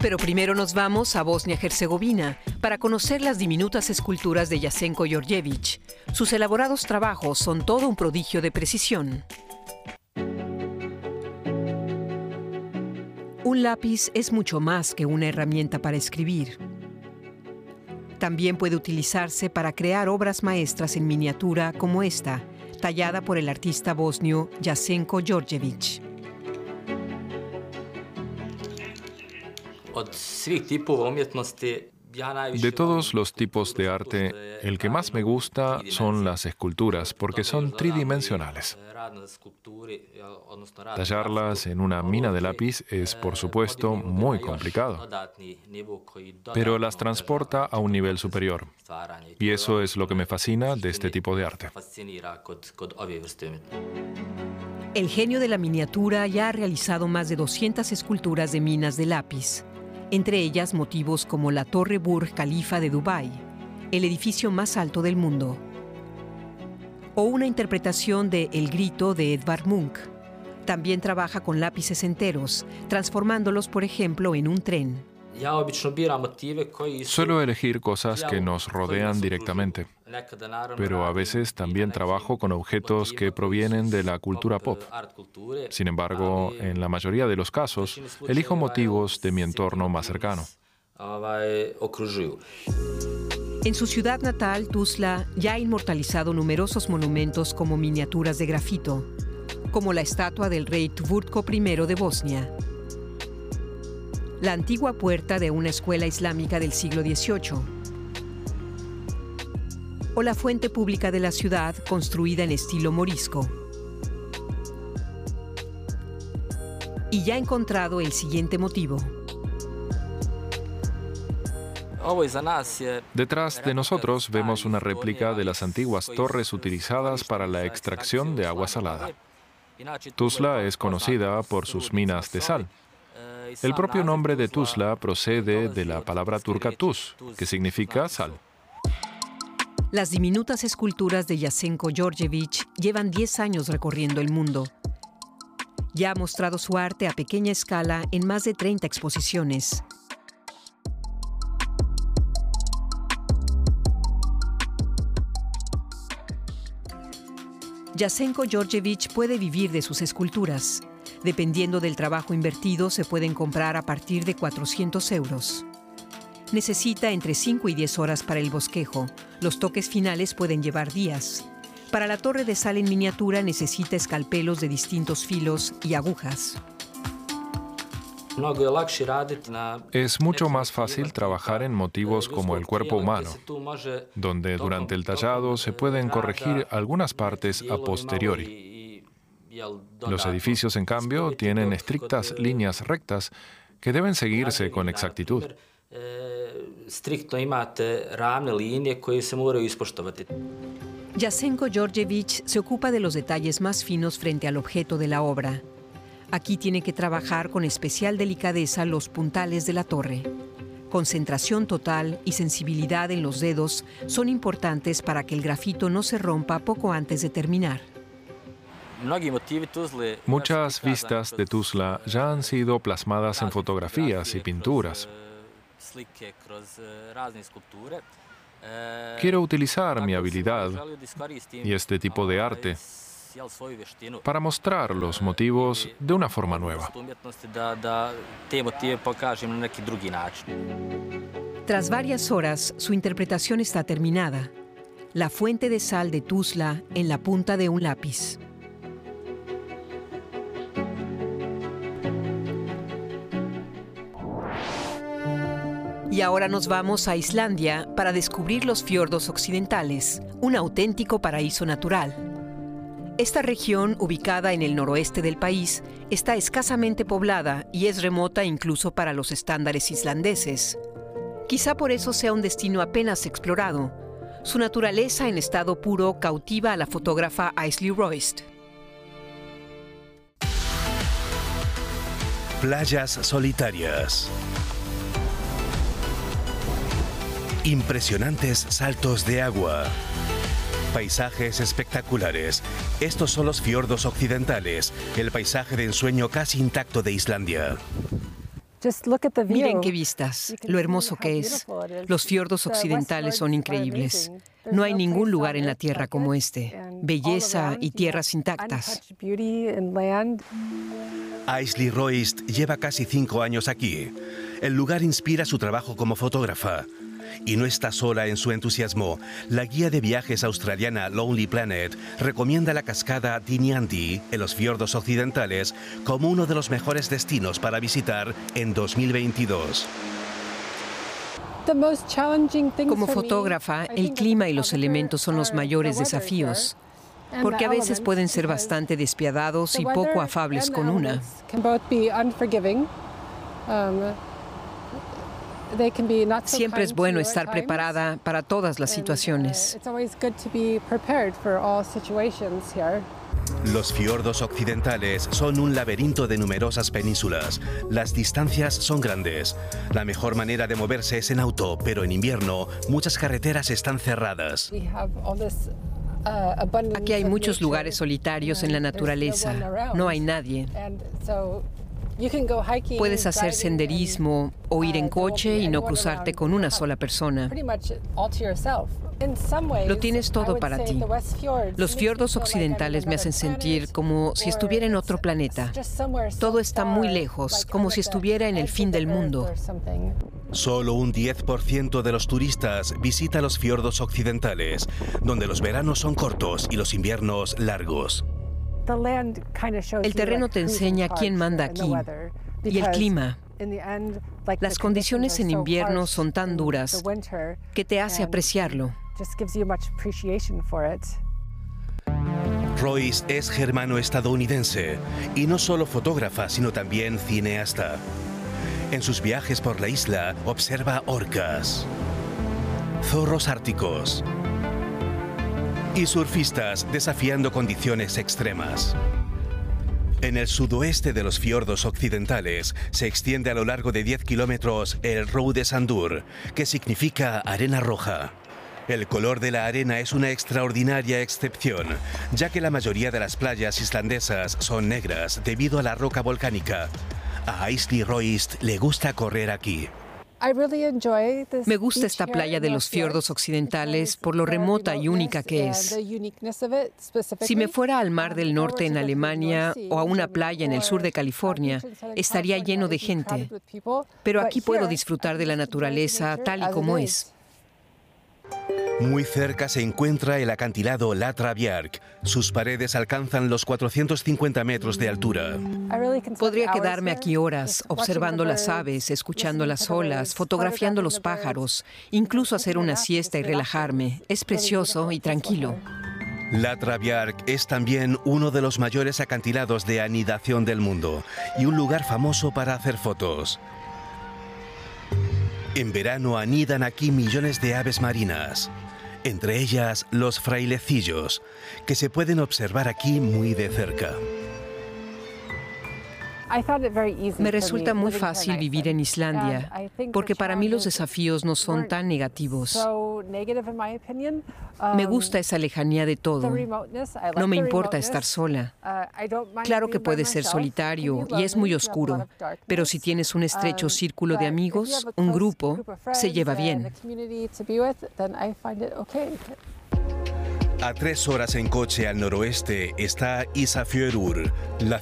Pero primero nos vamos a Bosnia-Herzegovina para conocer las diminutas esculturas de Jasenko Djordjević. Sus elaborados trabajos son todo un prodigio de precisión. Un lápiz es mucho más que una herramienta para escribir. También puede utilizarse para crear obras maestras en miniatura como esta, tallada por el artista bosnio Jasenko Djordjević. De todos los tipos de arte, el que más me gusta son las esculturas, porque son tridimensionales. Tallarlas en una mina de lápiz es, por supuesto, muy complicado, pero las transporta a un nivel superior. Y eso es lo que me fascina de este tipo de arte. El genio de la miniatura ya ha realizado más de 200 esculturas de minas de lápiz, entre ellas motivos como la Torre Burj Khalifa de Dubái, el edificio más alto del mundo, o una interpretación de El Grito de Edvard Munch. También trabaja con lápices enteros, transformándolos, por ejemplo, en un tren. Suelo elegir cosas que nos rodean directamente, pero a veces también trabajo con objetos que provienen de la cultura pop. Sin embargo, en la mayoría de los casos, elijo motivos de mi entorno más cercano. En su ciudad natal, Tuzla, ya ha inmortalizado numerosos monumentos como miniaturas de grafito, como la estatua del rey Tvurtko I de Bosnia, la antigua puerta de una escuela islámica del siglo XVIII, o la fuente pública de la ciudad construida en estilo morisco. Y ya ha encontrado el siguiente motivo. Detrás de nosotros vemos una réplica de las antiguas torres utilizadas para la extracción de agua salada. Tuzla es conocida por sus minas de sal. El propio nombre de Tuzla procede de la palabra turca tuz, que significa sal. Las diminutas esculturas de Jasenko Djordjević llevan 10 años recorriendo el mundo. Ya ha mostrado su arte a pequeña escala en más de 30 exposiciones. Jasenko Djordjević puede vivir de sus esculturas. Dependiendo del trabajo invertido, se pueden comprar a partir de 400 euros. Necesita entre 5 y 10 horas para el bosquejo. Los toques finales pueden llevar días. Para la torre de sal en miniatura necesita escalpelos de distintos filos y agujas. Es mucho más fácil trabajar en motivos como el cuerpo humano, donde durante el tallado se pueden corregir algunas partes a posteriori. Los edificios, en cambio, tienen estrictas líneas rectas que deben seguirse con exactitud. Jasenko Djordjević se ocupa de los detalles más finos frente al objeto de la obra. Aquí tiene que trabajar con especial delicadeza los puntales de la torre. Concentración total y sensibilidad en los dedos son importantes para que el grafito no se rompa poco antes de terminar. Muchas vistas de Tuzla ya han sido plasmadas en fotografías y pinturas. Quiero utilizar mi habilidad y este tipo de arte para mostrar los motivos de una forma nueva. Tras varias horas, su interpretación está terminada. La fuente de sal de Tuzla en la punta de un lápiz. Y ahora nos vamos a Islandia para descubrir los fiordos occidentales, un auténtico paraíso natural. Esta región, ubicada en el noroeste del país, está escasamente poblada y es remota incluso para los estándares islandeses. Quizá por eso sea un destino apenas explorado. Su naturaleza en estado puro cautiva a la fotógrafa Aisley Royst. Playas solitarias. Impresionantes saltos de agua. Paisajes espectaculares. Estos son los fiordos occidentales, el paisaje de ensueño casi intacto de Islandia. Miren qué vistas, lo hermoso que es. Los fiordos occidentales son increíbles. No hay ningún lugar en la Tierra como este. Belleza y tierras intactas. Aisley Royst lleva casi 5 años aquí. El lugar inspira su trabajo como fotógrafa. Y no está sola en su entusiasmo. La guía de viajes australiana Lonely Planet recomienda la cascada Dinyanti en los fiordos occidentales como uno de los mejores destinos para visitar en 2022. Como fotógrafa, el clima y los elementos son los mayores desafíos, porque a veces pueden ser bastante despiadados y poco afables con una. Siempre es bueno estar preparada para todas las situaciones. Los fiordos occidentales son un laberinto de numerosas penínsulas. Las distancias son grandes. La mejor manera de moverse es en auto, pero en invierno muchas carreteras están cerradas. Aquí hay muchos lugares solitarios en la naturaleza. No hay nadie. Puedes hacer senderismo o ir en coche y no cruzarte con una sola persona. Lo tienes todo para ti. Los fiordos occidentales me hacen sentir como si estuviera en otro planeta. Todo está muy lejos, como si estuviera en el fin del mundo. Solo un 10% de los turistas visita los fiordos occidentales, donde los veranos son cortos y los inviernos largos. El terreno te enseña quién manda aquí y el clima. Las condiciones en invierno son tan duras que te hace apreciarlo. Royce es germano-estadounidense y no solo fotógrafa, sino también cineasta. En sus viajes por la isla observa orcas, zorros árticos y surfistas desafiando condiciones extremas. En el sudoeste de los fiordos occidentales se extiende a lo largo de 10 kilómetros el Rode Sandur, que significa arena roja. El color de la arena es una extraordinaria excepción, ya que la mayoría de las playas islandesas son negras debido a la roca volcánica. A Aisley Royst le gusta correr aquí. Me gusta esta playa de los fiordos occidentales por lo remota y única que es. Si me fuera al Mar del Norte en Alemania o a una playa en el sur de California, estaría lleno de gente. Pero aquí puedo disfrutar de la naturaleza tal y como es. Muy cerca se encuentra el acantilado Latra Bjarg. Sus paredes alcanzan los 450 metros de altura. Podría quedarme aquí horas, observando las aves, escuchando las olas, fotografiando los pájaros, incluso hacer una siesta y relajarme. Es precioso y tranquilo. Latra Bjarg es también uno de los mayores acantilados de anidación del mundo y un lugar famoso para hacer fotos. En verano anidan aquí millones de aves marinas, entre ellas los frailecillos, que se pueden observar aquí muy de cerca. Me resulta muy fácil vivir en Islandia, porque para mí los desafíos no son tan negativos. Me gusta esa lejanía de todo. No me importa estar sola. Claro que puede ser solitario y es muy oscuro, pero si tienes un estrecho círculo de amigos, un grupo, se lleva bien. A 3 horas en coche al noroeste está Ísafjörður, la